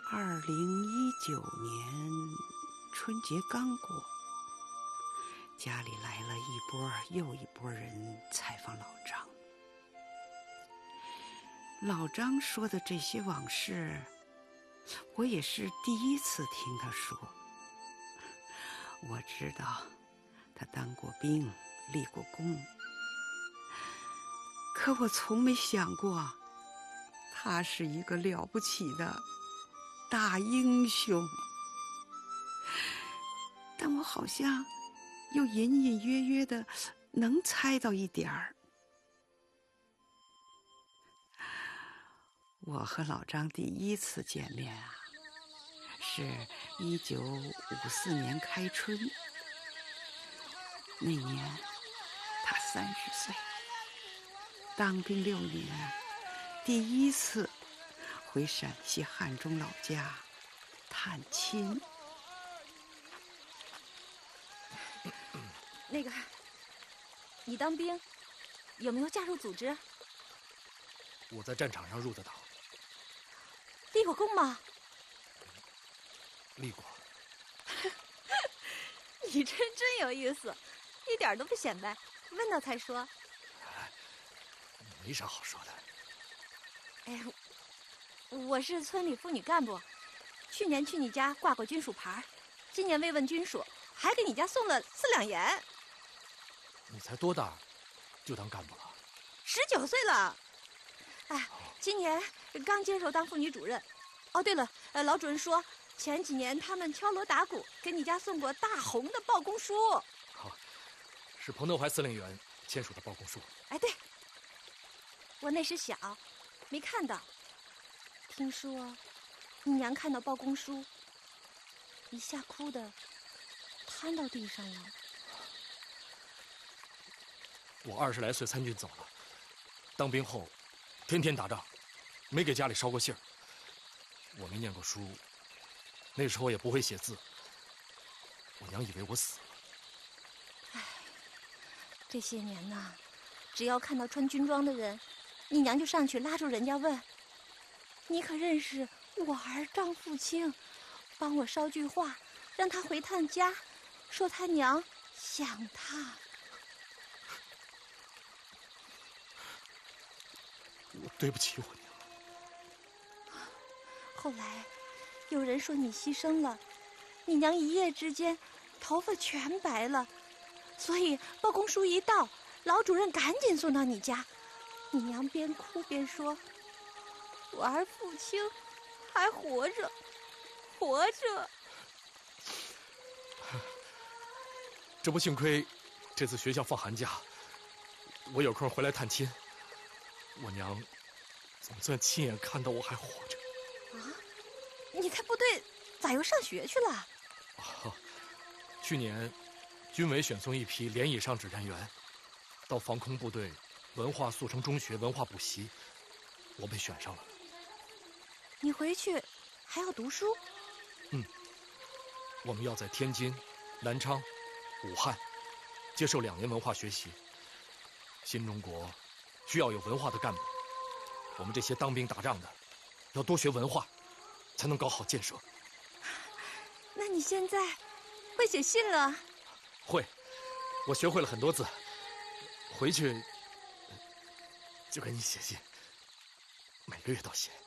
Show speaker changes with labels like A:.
A: 2019年春节刚过，家里来了一波又一波人采访老张。老张说的这些往事，我也是第一次听他说。我知道他当过兵，立过功，可我从没想过他是一个了不起的大英雄。但我好像又隐隐约约的能猜到一点儿。我和老张第一次见面啊，是1954年开春。那年他30岁，当兵6年，第一次回陕西汉中老家探亲。
B: 那个，你当兵有没有加入组织？
C: 我在战场上入的党。
B: 立过功吗？
C: 立过。
B: 你真有意思，一点都不显摆，问到才说。
C: 没啥好说的。
B: 哎，我是村里妇女干部，去年去你家挂过军属牌，今年慰问军属，还给你家送了4两盐。
C: 你才多大，就当干部了
B: ？19岁了。哎，今年刚接手当妇女主任。哦，对了，老主任说前几年他们敲锣打鼓给你家送过大红的报功书。
C: 好，是彭德怀司令员签署的报功书。
B: 哎，对，我那时小，没看到。听说你娘看到报功书，一下哭的瘫到地上了。
C: 我20来岁参军走了，当兵后天天打仗，没给家里捎过信儿。我没念过书，那时候也不会写字，我娘以为我死了。
B: 唉，这些年呐，只要看到穿军装的人，你娘就上去拉住人家问：“你可认识我儿张富清？帮我捎句话，让他回趟家，说他娘想他。”
C: 我对不起我娘。
B: 后来有人说你牺牲了，你娘一夜之间头发全白了，所以报功书一到，老主任赶紧送到你家。你娘边哭边说：“我儿富清还活着，活着。”
C: 这不幸亏这次学校放寒假，我有空回来探亲，我娘总算亲眼看到我还活着。
B: 啊，你在部队咋又上学去了？
C: 去年军委选送一批连以上指战员到防空部队文化速成中学文化补习，我被选上了。
B: 你回去还要读书？
C: 我们要在天津、南昌、武汉接受2年文化学习。新中国需要有文化的干部，我们这些当兵打仗的要多学文化，才能搞好建设。
B: 那你现在会写信了？
C: 会，我学会了很多字，回去就给你写信，每个月都写。